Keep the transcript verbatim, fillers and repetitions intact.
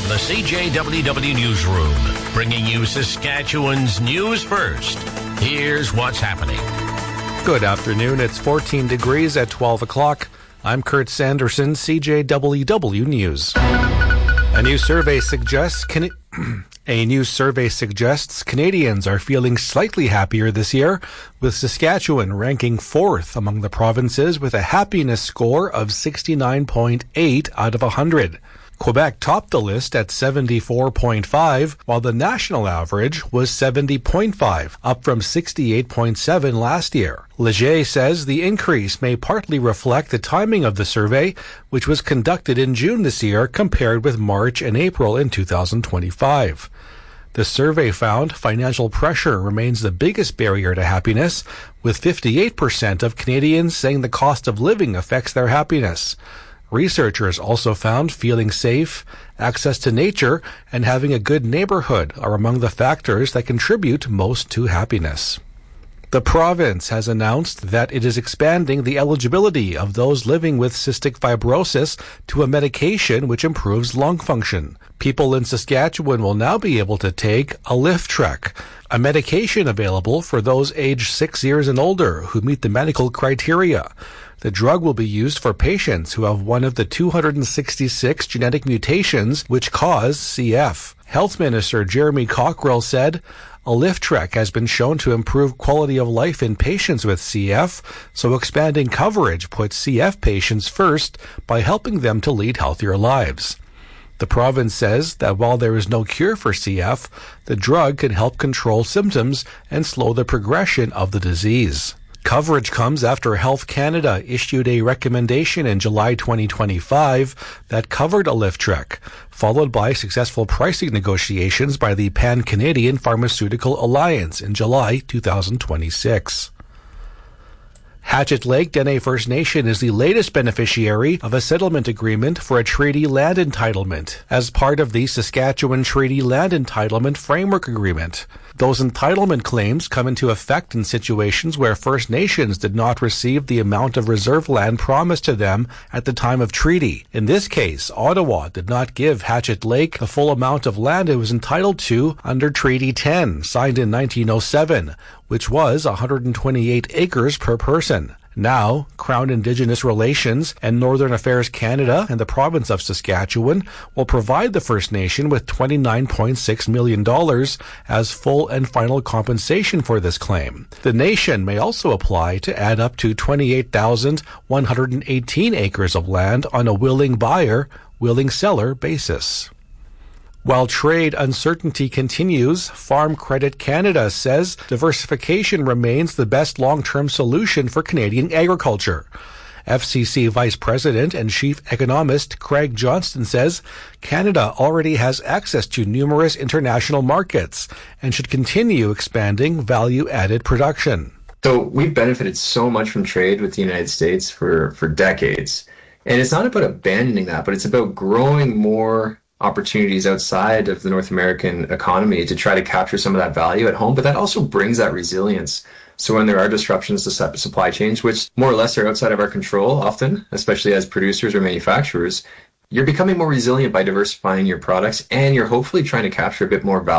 from the C J W W Newsroom, bringing you Saskatchewan's news first. Here's what's happening. Good afternoon. It's fourteen degrees at twelve o'clock. I'm Kurt Sanderson, C J W W News. A new survey suggests Can- a new survey suggests Canadians are feeling slightly happier this year, with Saskatchewan ranking fourth among the provinces with a happiness score of sixty-nine point eight out of one hundred. Quebec topped the list at seventy-four point five, while the national average was seventy point five, up from sixty-eight point seven last year. Leger says the increase may partly reflect the timing of the survey, which was conducted in June this year compared with March and April in two thousand twenty-five. The survey found financial pressure remains the biggest barrier to happiness, with fifty-eight percent of Canadians saying the cost of living affects their happiness. Researchers also found feeling safe, access to nature, and having a good neighborhood are among the factors that contribute most to happiness. The province has announced that it is expanding the eligibility of those living with cystic fibrosis to a medication which improves lung function. People in Saskatchewan will now be able to take Alyftrek, a medication available for those aged six years and older who meet the medical criteria. The drug will be used for patients who have one of the two hundred sixty-six genetic mutations which cause C F. Health Minister Jeremy Cockrell said, Alyftrek has been shown to improve quality of life in patients with C F, so expanding coverage puts C F patients first by helping them to lead healthier lives. The province says that while there is no cure for C F, the drug can help control symptoms and slow the progression of the disease. Coverage comes after Health Canada issued a recommendation in July twenty twenty-five that covered Alyftrek, followed by successful pricing negotiations by the Pan-Canadian Pharmaceutical Alliance in July two thousand twenty-six. Hatchet Lake Dene First Nation is the latest beneficiary of a settlement agreement for a treaty land entitlement as part of the Saskatchewan Treaty Land Entitlement Framework Agreement. Those entitlement claims come into effect in situations where First Nations did not receive the amount of reserve land promised to them at the time of treaty. In this case, Ottawa did not give Hatchet Lake the full amount of land it was entitled to under Treaty ten, signed in nineteen oh seven, which was one hundred twenty-eight acres per person. Now, Crown Indigenous Relations and Northern Affairs Canada and the province of Saskatchewan will provide the First Nation with twenty-nine point six million dollars as full and final compensation for this claim. The nation may also apply to add up to twenty-eight thousand one hundred eighteen acres of land on a willing buyer, willing seller basis. While trade uncertainty continues, Farm Credit Canada says diversification remains the best long-term solution for Canadian agriculture. F C C Vice President and Chief Economist Craig Johnston says Canada already has access to numerous international markets and should continue expanding value-added production. So we've benefited so much from trade with the United States for, for decades. And it's not about abandoning that, but it's about growing more opportunities outside of the North American economy to try to capture some of that value at home, but that also brings that resilience. So when there are disruptions to supply chains, which more or less are outside of our control often, especially as producers or manufacturers, you're becoming more resilient by diversifying your products, and you're hopefully trying to capture a bit more value